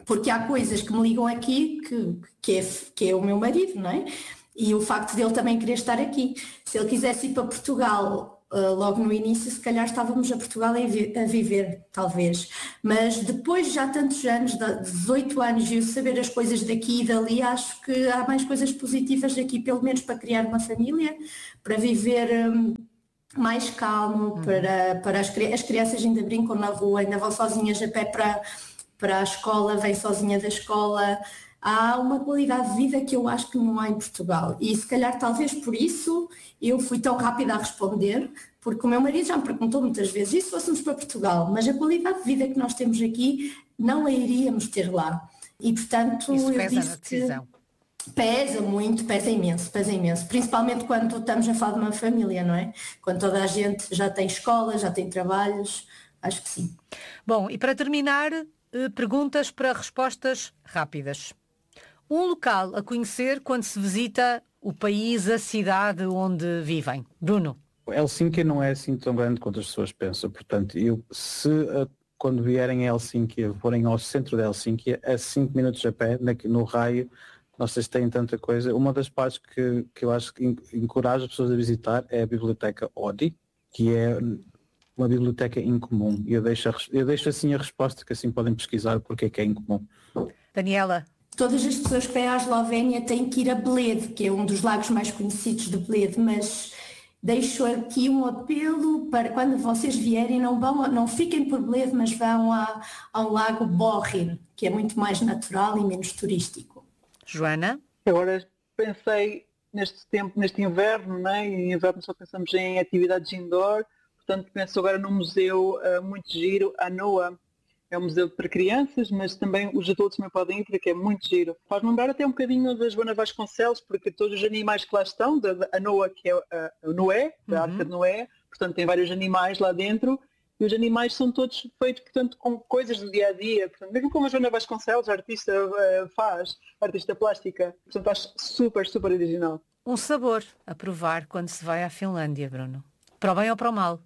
[SPEAKER 3] porque há coisas que me ligam aqui que, que, é, que é o meu marido, não é? E o facto dele também querer estar aqui. Se ele quisesse ir para Portugal uh, logo no início, se calhar estávamos a Portugal a, vi- a viver, talvez. Mas depois de já tantos anos, de dezoito anos, e eu saber as coisas daqui e dali, acho que há mais coisas positivas aqui, pelo menos para criar uma família, para viver um, mais calmo, uhum. para, para as, as crianças ainda brincam na rua, ainda vão sozinhas a pé para, para a escola, vêm sozinha da escola. Há uma qualidade de vida que eu acho que não há em Portugal e se calhar talvez por isso eu fui tão rápida a responder, porque o meu marido já me perguntou muitas vezes, e se fôssemos para Portugal? Mas a qualidade de vida que nós temos aqui não a iríamos ter lá. E portanto
[SPEAKER 1] isso
[SPEAKER 3] eu
[SPEAKER 1] pesa
[SPEAKER 3] disse
[SPEAKER 1] na decisão.
[SPEAKER 3] Que pesa muito, pesa imenso, pesa imenso, principalmente quando estamos a falar de uma família, não é? Quando toda a gente já tem escola, já tem trabalhos, acho que sim.
[SPEAKER 1] Bom, e para terminar, perguntas para respostas rápidas. Um local a conhecer quando se visita o país, a cidade onde vivem. Bruno.
[SPEAKER 2] Helsínquia não é assim tão grande quanto as pessoas pensam. Portanto, eu, se quando vierem a Helsínquia, forem ao centro de Helsínquia, a cinco minutos a pé, no raio, não sei se têm tanta coisa. Uma das partes que, que eu acho que encoraja as pessoas a visitar é a Biblioteca Oodi, que é uma biblioteca incomum. Eu deixo, eu deixo assim a resposta, que assim podem pesquisar porque é que é incomum.
[SPEAKER 1] Daniela.
[SPEAKER 3] Todas as pessoas que vêm à Eslovénia têm que ir a Bled, que é um dos lagos mais conhecidos de Bled, mas deixo aqui um apelo para quando vocês vierem, não, vão, não fiquem por Bled, mas vão a, ao lago Borrin, que é muito mais natural e menos turístico.
[SPEAKER 1] Joana?
[SPEAKER 4] Agora pensei neste tempo, neste inverno, né? E em inverno só pensamos em atividades indoor, portanto penso agora num museu uh, muito giro, a NOAA. É um museu para crianças, mas também os adultos também podem ir, porque é muito giro. Faz lembrar até um bocadinho da Joana Vasconcelos, porque todos os animais que lá estão, da, da a Noa, que é a, a Noé, da uhum. Arca de Noé, portanto tem vários animais lá dentro, e os animais são todos feitos, portanto, com coisas do dia a dia, portanto, mesmo como a Joana Vasconcelos, a artista, uh, faz, artista plástica, portanto acho super, super original.
[SPEAKER 1] Um sabor a provar quando se vai à Finlândia, Bruno. Para o bem ou para o mal?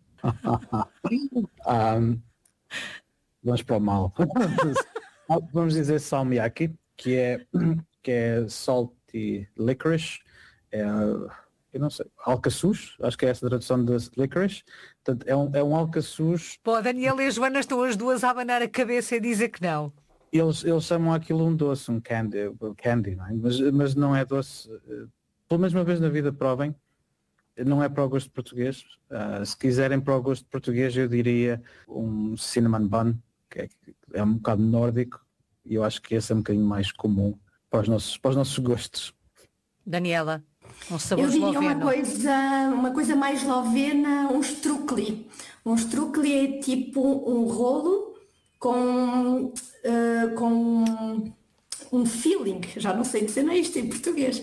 [SPEAKER 2] um... Vamos para o mal. Vamos dizer salmiakki, que é, que é salty licorice. É, eu não sei, alcaçuz, acho que é essa a tradução de licorice. Portanto, é um, é um alcaçuz.
[SPEAKER 1] Pô, Daniela e a Joana estão as duas a abanar a cabeça e dizer que não.
[SPEAKER 2] Eles, eles chamam aquilo um doce, um candy, candy não é? mas, mas não é doce. Pela mesma vez na vida provem. Não é para o gosto português. Uh, se quiserem para o gosto português, eu diria um cinnamon bun, que é, é um bocado nórdico, e eu acho que esse é um bocadinho mais comum para os nossos, para os nossos gostos.
[SPEAKER 1] Daniela, um sabor
[SPEAKER 3] eu diria
[SPEAKER 1] esloveno.
[SPEAKER 3] uma coisa, uma coisa mais eslovena, um strukli. Um strukli é tipo um rolo com, uh, com um filling, já não sei dizer isto em português,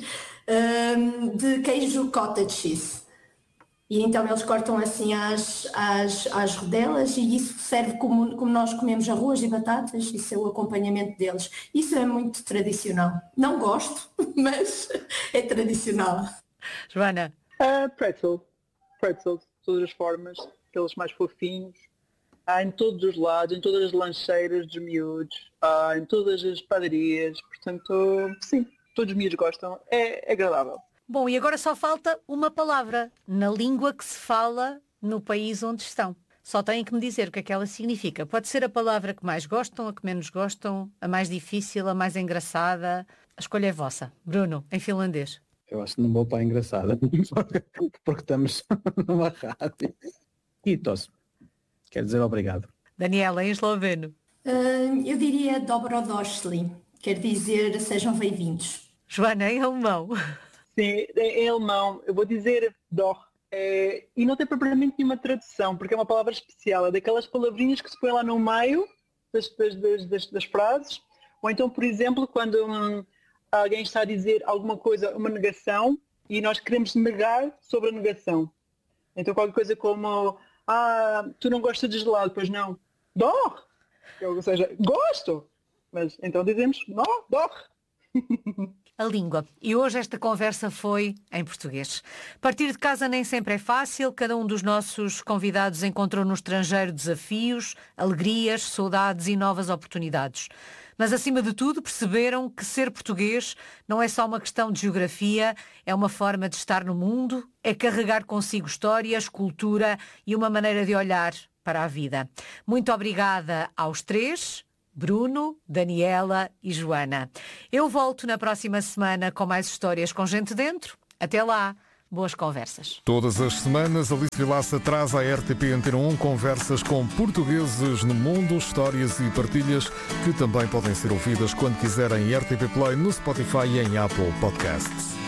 [SPEAKER 3] uh, de queijo cottage cheese. E então eles cortam assim as, as, as rodelas e isso serve como, como nós comemos arroz e batatas, isso é o acompanhamento deles. Isso é muito tradicional. Não gosto, mas é tradicional.
[SPEAKER 1] Joana?
[SPEAKER 4] Uh, pretzel. Pretzels, de todas as formas, aqueles mais fofinhos. Há em todos os lados, em todas as lancheiras dos miúdos, há em todas as padarias. Portanto, sim, todos os miúdos gostam. É, é agradável.
[SPEAKER 1] Bom, e agora só falta uma palavra na língua que se fala no país onde estão. Só têm que me dizer o que é que ela significa. Pode ser a palavra que mais gostam, a que menos gostam, a mais difícil, a mais engraçada. A escolha é vossa. Bruno, em finlandês.
[SPEAKER 2] Eu acho que não vou para a engraçada, porque estamos numa rádio. Kiitos, quer dizer obrigado.
[SPEAKER 1] Daniela, em esloveno.
[SPEAKER 3] Uh, eu diria dobrodošli, quer dizer sejam bem-vindos.
[SPEAKER 1] Joana, em alemão.
[SPEAKER 4] Sim, em alemão, eu vou dizer doch, é, e não tem propriamente nenhuma tradução, porque é uma palavra especial, é daquelas palavrinhas que se põe lá no meio das, das, das, das frases, ou então, por exemplo, quando hum, alguém está a dizer alguma coisa, uma negação, e nós queremos negar sobre a negação. Então qualquer coisa como, ah, tu não gostas de gelado, pois não? Doch! Ou seja, gosto! Mas então dizemos, não, doch!
[SPEAKER 1] A língua. E hoje esta conversa foi em português. Partir de casa nem sempre é fácil. Cada um dos nossos convidados encontrou no estrangeiro desafios, alegrias, saudades e novas oportunidades. Mas, acima de tudo, perceberam que ser português não é só uma questão de geografia, é uma forma de estar no mundo, é carregar consigo histórias, cultura e uma maneira de olhar para a vida. Muito obrigada aos três, Bruno, Daniela e Joana. Eu volto na próxima semana com mais histórias com gente dentro. Até lá, boas conversas.
[SPEAKER 5] Todas as semanas, Alice Vilaça traz à R T P Antena um conversas com portugueses no mundo, histórias e partilhas que também podem ser ouvidas quando quiserem em R T P Play, no Spotify e em Apple Podcasts.